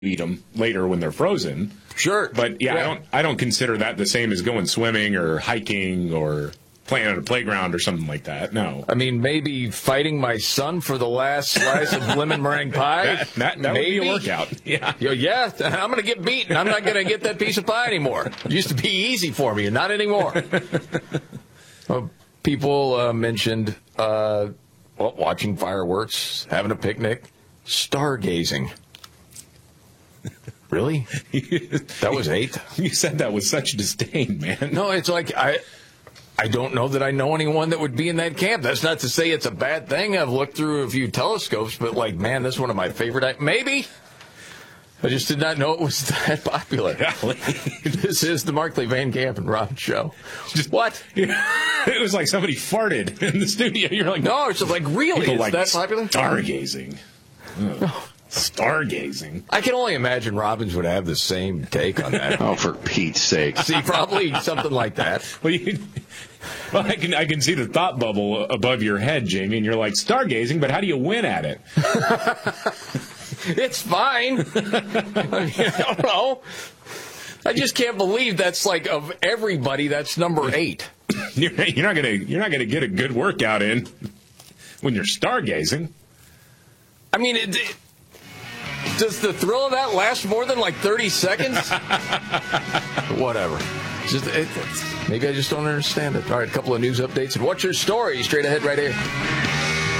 eat them later when they're frozen. Sure. But, I don't consider that the same as going swimming or hiking or playing on a playground or something like that. No. I mean, maybe fighting my son for the last slice of lemon meringue pie. That would be a workout. Yeah. Yeah, I'm going to get beaten. I'm not going to get that piece of pie anymore. It used to be easy for me, and not anymore. People mentioned watching fireworks, having a picnic, stargazing. Really? That was 8? You said that with such disdain, man. No, it's like I don't know that I know anyone that would be in that camp. That's not to say it's a bad thing. I've looked through a few telescopes, but man, that's one of my favorite. Maybe. I just did not know it was that popular. This is the Markley, Van Camp, and Robbins Show. What? It was like somebody farted in the studio. You're like, no, it's like, really? Is that popular? Stargazing. Stargazing. I can only imagine Robbins would have the same take on that. Oh, for Pete's sake. See, probably something like that. Well, I can see the thought bubble above your head, Jamie, and you're like, stargazing, but how do you win at it? It's fine. I don't know. I just can't believe that's like, of everybody, that's number 8. You're not gonna get a good workout in when you're stargazing. I mean, does the thrill of that last more than 30 seconds? Whatever. Maybe I just don't understand it. All right, a couple of news updates and what's your story straight ahead right here.